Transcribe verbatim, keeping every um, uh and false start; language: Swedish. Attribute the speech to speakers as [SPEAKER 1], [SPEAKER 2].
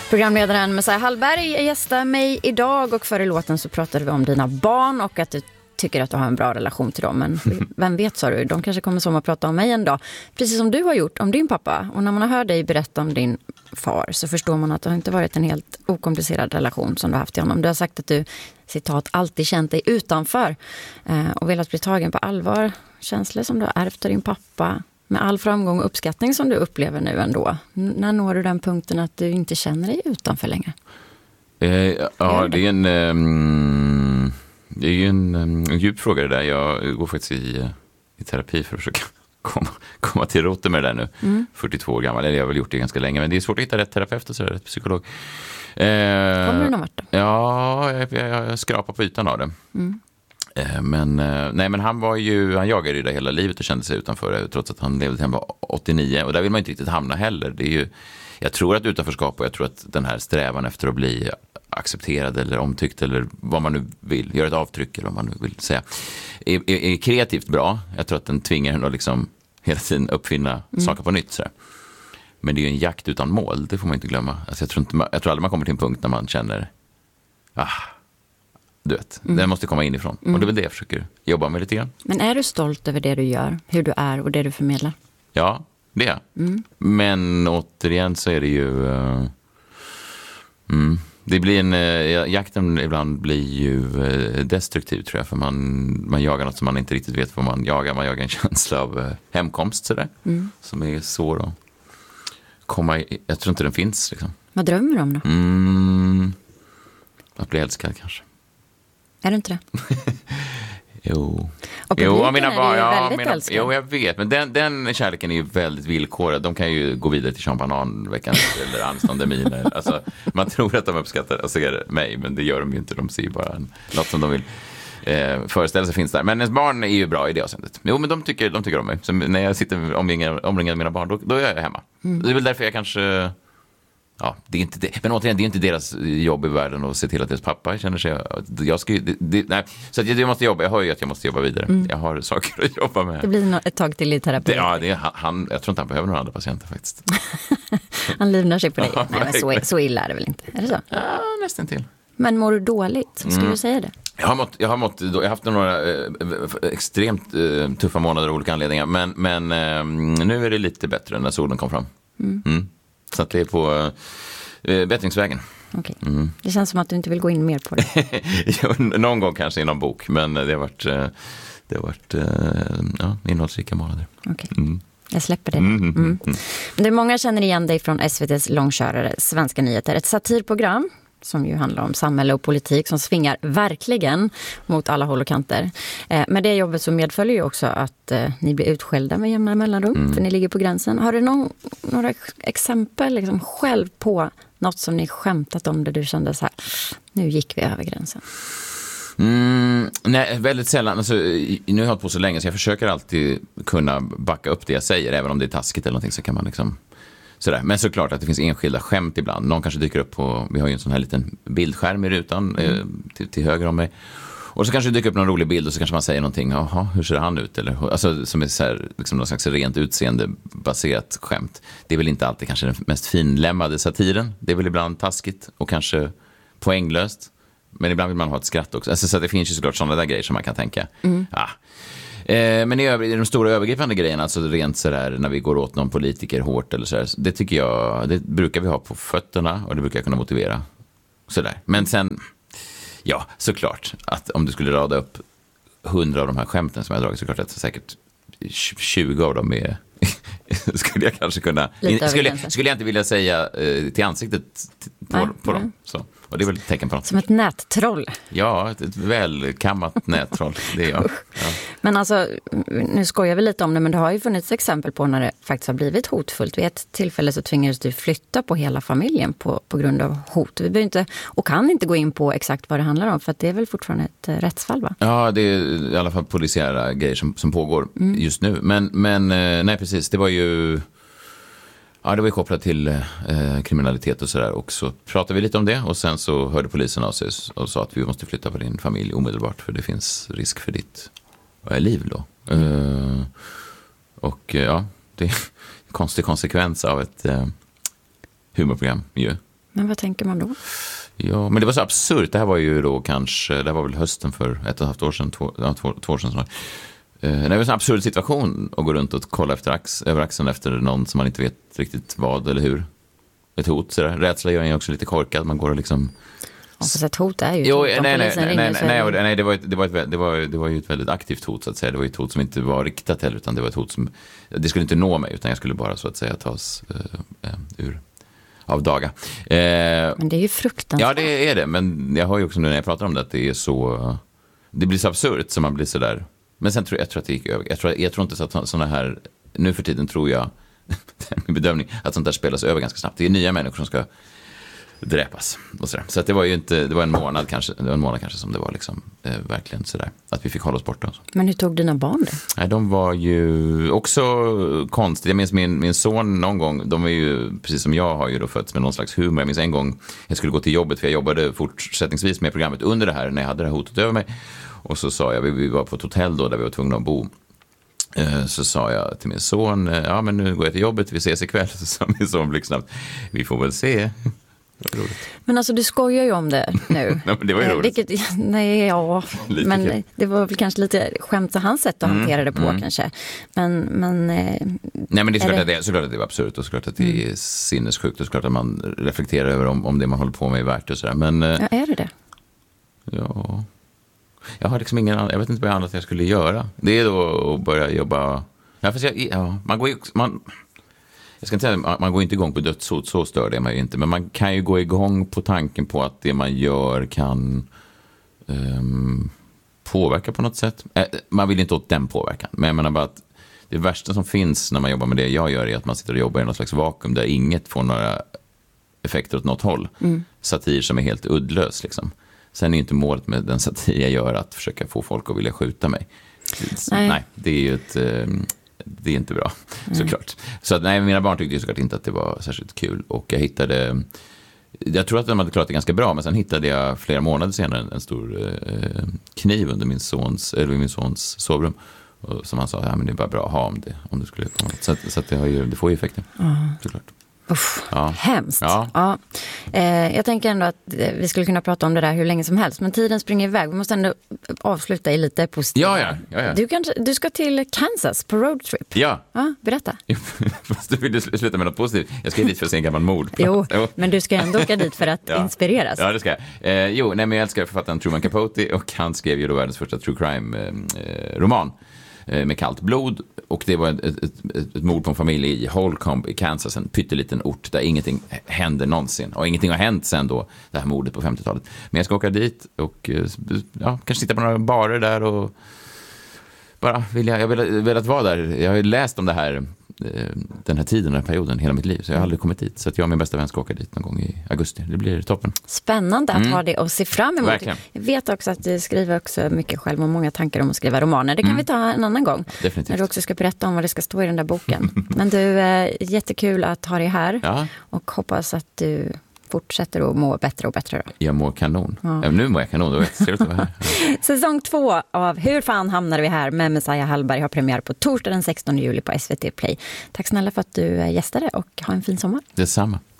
[SPEAKER 1] Programledaren Messiah Hallberg gästar mig idag, och före låten så pratade vi om dina barn och att du tycker att du har en bra relation till dem. Men vem vet, sa du, de kanske kommer som att prata om mig en dag. Precis som du har gjort om din pappa. Och när man har hört dig berätta om din far så förstår man att det har inte varit en helt okomplicerad relation som du har haft till honom. Du har sagt att du, citat, alltid känt dig utanför eh, och velat bli tagen på allvar. Känslor som du har ärvt av din pappa. Med all framgång och uppskattning som du upplever nu ändå. N- när når du den punkten att du inte känner dig utanför längre?
[SPEAKER 2] Eh, ja, det är en... Um, det är ju en, en djup fråga det där. Jag går faktiskt i, i terapi för att försöka komma, komma till roten med det där nu. Mm. fyrtiotvå år gammal. Eller jag har väl gjort det ganska länge. Men det är svårt att hitta rätt terapeut och så där, rätt psykolog. Eh,
[SPEAKER 1] Kommer du någon vart då?
[SPEAKER 2] Ja, jag, jag, jag skrapar på ytan av det. Mm. Men, nej, men han var ju, han jagade ju det hela livet och kände sig utanför, trots att han levde till han var åttionio, och där vill man inte riktigt hamna heller. Det är ju, jag tror att utanförskap, och jag tror att den här strävan efter att bli accepterad eller omtyckt eller vad man nu vill, göra ett avtryck eller vad man nu vill säga, är, är, är kreativt bra. Jag tror att den tvingar en att liksom hela tiden uppfinna mm. saker på nytt. Så där. Men det är ju en jakt utan mål, det får man inte glömma. Alltså jag, tror inte, jag tror aldrig man kommer till en punkt när man känner ah, du vet, mm. den måste komma inifrån. Mm. Och det är väl det jag försöker jobba med lite grann.
[SPEAKER 1] Men är du stolt över det du gör, hur du är och det du förmedlar?
[SPEAKER 2] Ja, det är mm. Men återigen så är det ju... Uh, mm, det blir en... Uh, jakten ibland blir ju uh, destruktiv, tror jag. För man, man jagar något som man inte riktigt vet vad man jagar. Man jagar en känsla av uh, hemkomst, sådär. Mm. Som är svår att komma i. Jag tror inte den finns, liksom.
[SPEAKER 1] Vad drömmer du om då?
[SPEAKER 2] Mm, att bli älskad, kanske.
[SPEAKER 1] Är du inte det?
[SPEAKER 2] jo.
[SPEAKER 1] Och
[SPEAKER 2] jo, mina
[SPEAKER 1] är
[SPEAKER 2] barn,
[SPEAKER 1] ju
[SPEAKER 2] ja,
[SPEAKER 1] väldigt
[SPEAKER 2] mina,
[SPEAKER 1] älskad.
[SPEAKER 2] Jo, jag vet. Men den, den kärleken är ju väldigt villkorad. De kan ju gå vidare till Jean Banan veckan eller anstående miner. Alltså, man tror att de uppskattar och ser mig, men det gör de ju inte. De ser ju bara en, något som de vill eh, föreställa sig finns där. Men ens barn är ju bra i det avseendet. Jo, men de tycker, de tycker om mig. Så när jag sitter omringad, omringad av mina barn, då, då är jag hemma. Mm. Det är väl därför jag kanske... Ja, det är inte det. Men återigen, det är inte deras jobb i världen att se till att deras pappa känner sig... Jag ska, det, det, nej. Så att jag måste jobba. Jag hör ju att jag måste jobba vidare. Mm. Jag har saker att jobba med.
[SPEAKER 1] Det blir ett tag till i terapi.
[SPEAKER 2] Det, ja, det är, han, jag tror inte han behöver några andra patienter faktiskt.
[SPEAKER 1] Han livnar sig på dig.
[SPEAKER 2] Ja,
[SPEAKER 1] nej, men så, så illa är det väl inte? Är det så?
[SPEAKER 2] Ja, nästan till.
[SPEAKER 1] Men mår du dåligt? Skulle mm. du säga det?
[SPEAKER 2] Jag har, mått, jag, har mått, jag har haft några eh, extremt eh, tuffa månader av olika anledningar. Men, men eh, nu är det lite bättre när solen kom fram. Mm. Mm. Så att det är på... Eh, bättringsvägen.
[SPEAKER 1] Okay. Mm. Det känns som att du inte vill gå in mer på det.
[SPEAKER 2] jo, någon gång kanske i någon bok, men det har varit, det har varit ja, innehållsrika månader.
[SPEAKER 1] Okay. Mm. Jag släpper det. Mm. Mm. Mm. Det många känner igen dig från S V T:s långkörare Svenska nyheter. Ett satirprogram som ju handlar om samhälle och politik som svingar verkligen mot alla håll och kanter. Eh, med det jobbet så medföljer ju också att eh, ni blir utskällda med jämna mellanrum, mm. för ni ligger på gränsen. Har du någon, några exempel liksom, själv på något som ni skämtat om där du kände så här, nu gick vi över gränsen?
[SPEAKER 2] Mm, nej, väldigt sällan. Alltså, nu har jag hållit på så länge så jag försöker alltid kunna backa upp det jag säger. Även om det är taskigt eller någonting så kan man liksom... Sådär. Men såklart att det finns enskilda skämt ibland. Någon kanske dyker upp på, vi har ju en sån här liten bildskärm i rutan mm. eh, till, till höger om mig. Och så kanske det dyker upp någon rolig bild och så kanske man säger någonting, jaha, hur ser han ut? Eller, alltså, som är så här, liksom någon slags rent utseendebaserat skämt. Det är väl inte alltid kanske den mest finlämmade satiren. Det är väl ibland taskigt och kanske poänglöst. Men ibland vill man ha ett skratt också. Alltså, så att det finns ju såklart sådana där grejer som man kan tänka. Mm. Ah. Eh, men i, övrig, i de stora övergripande grejerna, alltså rent sådär när vi går åt någon politiker hårt eller sådär, det tycker jag, det brukar vi ha på fötterna och det brukar jag kunna motivera. Sådär. Men sen, ja, såklart att om du skulle rada upp hundra av de här skämten som jag har dragit, såklart att säkert tjugo av dem är skulle jag kanske kunna skulle, skulle jag inte vilja säga eh, till ansiktet t- på, nej, på nej. dem så. Och det är väl ett tecken på något.
[SPEAKER 1] Som ett nättroll.
[SPEAKER 2] Ja, ett, ett välkammat nättroll. Det är jag. Ja.
[SPEAKER 1] Men alltså, nu skojar vi lite om det, men det har ju funnits exempel på när det faktiskt har blivit hotfullt. Vid ett tillfälle så tvingades du flytta på hela familjen på, på grund av hot. Vi behöver inte, och kan inte gå in på exakt vad det handlar om, för att det är väl fortfarande ett rättsfall, va?
[SPEAKER 2] Ja, det är i alla fall polisiära grejer som, som pågår mm. just nu. Men, men nej, precis, det var ju... Ja, det var ju kopplat till eh, kriminalitet och sådär. Och så pratade vi lite om det. Och sen så hörde polisen av sig och sa att vi måste flytta på din familj omedelbart. För det finns risk för ditt äh, liv då. Mm. Uh, och ja, det är en konstig konsekvens av ett uh, humorprogram ju.
[SPEAKER 1] Men vad tänker man då?
[SPEAKER 2] Ja, men det var så absurt. Det här var ju då kanske, det här var väl hösten för ett och ett halvt år sedan, två, ja, två, två år sedan snart. Eh, det var en absurd situation att gå runt och kolla efter ax, över axeln efter någon som man inte vet riktigt vad eller hur. Ett hot, så där. Rädsla gör en också lite korkad. Man går och liksom...
[SPEAKER 1] Ja, fast ett hot är ju...
[SPEAKER 2] Jo, nej, nej, nej, nej, nej, nej, nej, det var, ett, det, var ett, det, var, det var ju ett väldigt aktivt hot, så att säga. Det var ju ett hot som inte var riktat heller, utan det var ett hot som... Det skulle inte nå mig, utan jag skulle bara, så att säga, tas uh, uh, ur... av daga. Eh,
[SPEAKER 1] men det är ju fruktansvärt.
[SPEAKER 2] Ja, det är det. Men jag har ju också nu när jag pratar om det att det är så... Det blir så absurt så man blir så där... Men sen tror jag, jag tror att det gick över. Jag tror, jag tror inte så att sådana här... Nu för tiden tror jag, det är min bedömning, att sånt där spelas över ganska snabbt. Det är nya människor som ska dräpas. Och så så att det var ju inte... Det var en månad kanske, det var en månad kanske som det var liksom eh, verkligen sådär. Att vi fick hålla oss borta.
[SPEAKER 1] Men hur tog dina barn det?
[SPEAKER 2] Nej, de var ju också konstiga. Jag minns min, min son någon gång, de är ju, precis som jag, har ju då fötts med någon slags humor. Jag minns en gång, jag skulle gå till jobbet, för jag jobbade fortsättningsvis med programmet under det här, när jag hade det här hotet över mig. Och så sa jag, vi, vi var på ett hotell då, där vi var tvungna att bo. Så sa jag till min son, ja men nu går jag till jobbet, vi ses ikväll. Så sa min son blixtsnabbt, vi får väl se.
[SPEAKER 1] Men alltså du skojar ju om det nu.
[SPEAKER 2] Nej, men det var ju roligt.
[SPEAKER 1] Vilket, nej, ja.
[SPEAKER 2] Lite
[SPEAKER 1] men
[SPEAKER 2] kul.
[SPEAKER 1] Det var väl kanske lite skämt så hans sätt att
[SPEAKER 2] Mm,
[SPEAKER 1] hantera det på
[SPEAKER 2] mm.
[SPEAKER 1] kanske. Men, men, eh,
[SPEAKER 2] Nej, men det är såklart,
[SPEAKER 1] det...
[SPEAKER 2] Att det, såklart att det var absurt och såklart att det är sinnessjukt och såklart att man reflekterar över om, om det man håller på med är värt och sådär. Men, eh,
[SPEAKER 1] ja, är det det?
[SPEAKER 2] ja... Jag har liksom ingen annan, jag vet inte vad annat jag skulle göra. Det är då att börja jobba... Ja, fast jag, ja, man går ju... Man, jag ska inte säga, man går inte igång på dödshot, så stör det man ju inte. Men man kan ju gå igång på tanken på att det man gör kan um, påverka på något sätt. Eh, man vill inte åt den påverkan. Men jag menar bara att det värsta som finns när man jobbar med det jag gör är att man sitter och jobbar i något slags vakuum där inget får några effekter åt något håll. Mm. Satir som är helt uddlös liksom. Sen är ju inte målet med den satir jag gör att försöka få folk att vilja skjuta mig. Nej, nej det är ju ett... Um, det är inte bra, mm. såklart. Så att, nej, mina barn tyckte ju såklart inte att det var särskilt kul. Och jag hittade... Jag tror att de hade klarat det ganska bra, men sen hittade jag flera månader senare en, en stor eh, kniv under min sons, eller min sons sovrum. Och, som han sa, ja, men det är bara bra att ha om det, om det skulle komma. Så, att, så att det, har ju, det får ju effekter, mm. såklart.
[SPEAKER 1] Uff,
[SPEAKER 2] ja.
[SPEAKER 1] Hemskt.
[SPEAKER 2] Ja.
[SPEAKER 1] Ja. Eh, jag tänker ändå att vi skulle kunna prata om det där hur länge som helst. Men tiden springer iväg. Vi måste ändå avsluta i lite positivt.
[SPEAKER 2] Ja, ja, ja, ja.
[SPEAKER 1] Du, kanske, du ska till Kansas på roadtrip.
[SPEAKER 2] Ja.
[SPEAKER 1] Ja, berätta.
[SPEAKER 2] Fast du vill du sluta med något positivt. Jag ska dit för att se en gammal mord.
[SPEAKER 1] Jo, men du ska ändå åka dit för att
[SPEAKER 2] ja.
[SPEAKER 1] inspireras.
[SPEAKER 2] Ja, det ska jag. Eh, jo, nej, men jag älskar författaren Truman Capote och han skrev ju då världens första true crime-roman. Eh, med kallt blod, och det var ett, ett, ett, ett mord på en familj i Holcomb i Kansas, en pytteliten ort där ingenting händer någonsin, och ingenting har hänt sen då det här mordet på femtiotalet. Men jag ska åka dit och ja, kanske sitta på några barer där och bara vilja, jag har velat, velat vara där. Jag har läst om det här den här tiden, den här perioden, hela mitt liv. Så jag har aldrig kommit dit. Så att jag och min bästa vän ska åka dit någon gång i augusti. Det blir toppen.
[SPEAKER 1] Spännande att mm. ha det och se fram emot.
[SPEAKER 2] Verkligen.
[SPEAKER 1] Jag vet också att du skriver också mycket själv och många tankar om att skriva romaner. Det kan mm. vi ta en annan gång.
[SPEAKER 2] Definitivt.
[SPEAKER 1] När du också ska berätta om vad det ska stå i den där boken. Men du, är jättekul att ha dig här.
[SPEAKER 2] Ja.
[SPEAKER 1] Och hoppas att du fortsätter att må bättre och bättre då.
[SPEAKER 2] Jag mår kanon. Ja. Ja, nu mår jag kanon. Då ser det här.
[SPEAKER 1] Säsong två av Hur fan hamnade vi här med Messiah Hallberg har premiär på torsdag den sextonde juli på S V T Play. Tack snälla för att du gästade och ha en fin sommar.
[SPEAKER 2] Detsamma.